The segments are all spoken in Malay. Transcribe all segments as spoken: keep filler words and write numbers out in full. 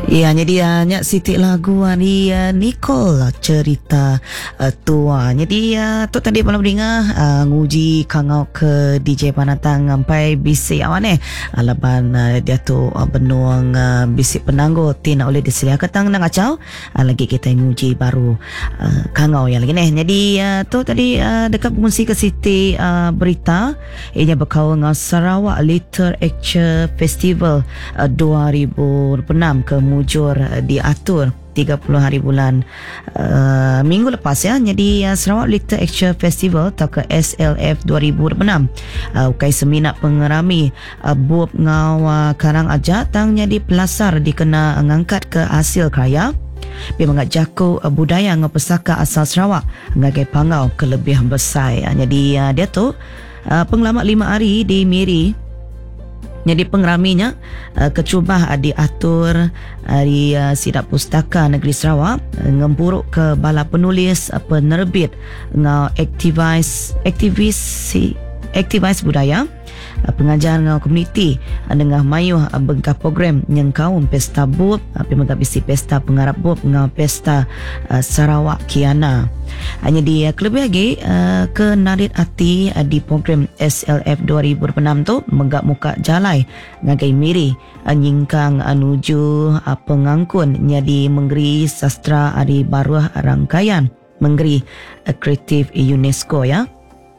Ya, jadi uh, nyak sitik lagu hari uh, Nicole cerita uh, tua. Jadi uh, tu tadi malam dengar uh, nguji kangau ke D J Panatang sampai bisik awan eh. Uh, laban uh, dia tu uh, benuang uh, bisik penanggo tina oleh disediakan tang nang acau. Uh, lagi kita nguji baru uh, kangau yang lagi ni. Jadi uh, tu tadi uh, dekat berfungsi ke sitik uh, berita ianya berkau dengan Sarawak Literature Festival uh, dua ribu dua puluh enam ke mujur diatur tiga puluh hari bulan uh, minggu lepas ya. Jadi uh, Sarawak Literature Festival atau ke S L F dua ribu dua puluh enam uh, ukai seminat pengerami uh, buat ngau uh, karang aja tang jadi pelasar dikena ngangkat ke hasil karya pi mengat jaku uh, budaya ngau pesaka asal Sarawak ngagai pangau kelebihan besar ya. Jadi uh, dia tu uh, pengalaman lima hari di Miri. Jadi pengeraminya uh, kecubah uh, diatur uh, di uh, Sidap Pustaka Negeri Sarawak uh, ngempuruk ke bala penulis uh, penerbit ngau aktivis aktivis aktivis budaya uh, pengajar ngau komuniti uh, dengan mayuh uh, bengkah program yang kaum pesta bup uh, pemegah bisi pesta pengarap bup ngau pesta uh, Sarawak Kiana. Hanya di uh, kelebih lagi uh, ke narit hati uh, di program S L F dua ribu dua puluh enam tu megak muka jalai ngagai miri uh, nyingkang anuju uh, pengangkun jadi menggeri sastra hari baruah rangkaian menggeri uh, kreatif UNESCO ya.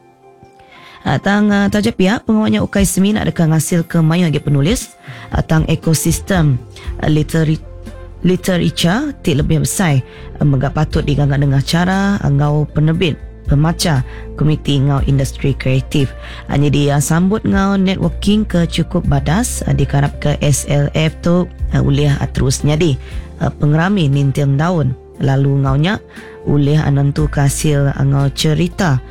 Uh, tang uh, tajap pihak pengawalnya ukai seminat dekat ngasil ke mayu lagi penulis uh, tang ekosistem uh, literary literature ti lebih besar uh, megak patut diganggat dengan cara uh, ngau penerbit pemaca komiti ngau industri kreatif. Uh, jadi uh, sambut ngau networking ke cukup badas uh, dikarap ke S L F tu uh, ulih uh, terus nyadi uh, pengerami nintiang daun lalu ngaunya ulih uh, nentu ke hasil uh, ngau cerita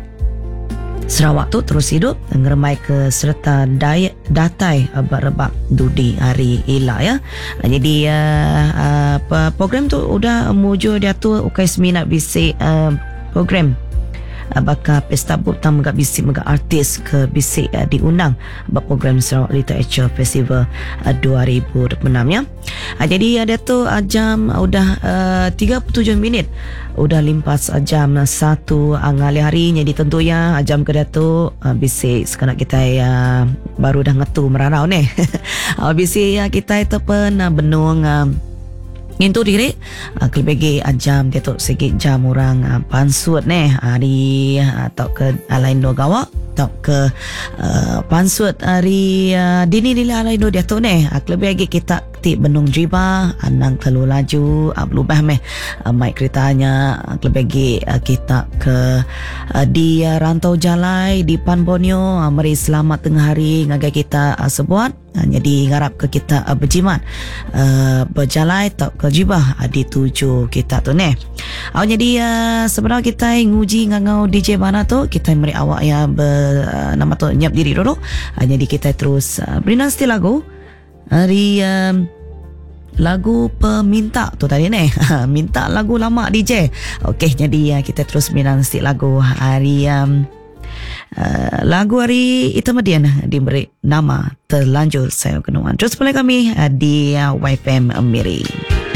Sarawak tu terus hidup ngeremai ke serta daya datai rebak dudi hari ila ya. Jadi uh, uh, program tu udah mujur dia tu ukai seminat bisik uh, program uh, bakal pesta bup tang megak bisik megak artis ke bisik uh, diundang bak program Sarawak Literature Festival uh, dua ribu dua puluh enam ya. Uh, jadi ada uh, tu uh, jam uh, udah uh, tiga puluh tujuh minit udah limpas uh, jam uh, satu uh, ngali hari. Jadi tentunya uh, jam kedua tu uh, bisik sekarang kita uh, baru dah ngetu merarau ni. uh, bisik uh, kita itu pun uh, benung uh, ngintu diri uh, kelebih uh, jam dia tu sikit jam orang uh, pansut ni hari uh, atau ke uh, lain dua gawak atau ke uh, pansut hari uh, dini dini lain dua dia tu ni uh, kelebih lagi kita ti benung jiba anang telu laju uh, berubah meh uh, mic keretanya uh, kelebih lagi uh, kita ke uh, di uh, rantau jalai di Pan Borneo uh, mari selamat tengah hari ngagai kita uh, sebuat uh, jadi ngarap ke kita uh, berjimat uh, berjalai atau ke jibah uh, di tuju kita tu ni. Uh, jadi uh, sebenarnya kita nguji ngangau D J mana tu kita mari awak ya ber, uh, nama tu nyap diri dulu. Uh, jadi kita terus uh, beri nasi lagu hari um, lagu peminta tu tadi ni. Minta lagu lama D J. Okey, jadi uh, kita terus beri nasi lagu hari um, uh, lagu hari itu Median diberi nama Terlanjur Saya Kenuan. Terus boleh kami uh, di uh, Y F M Miri.